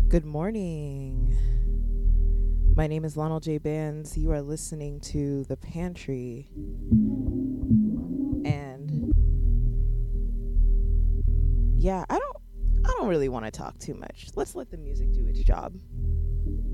Good morning. My name is Lionel J. Bands. You are listening to The Pantry. And yeah, I don't really want to talk too much. Let's let the music do its job.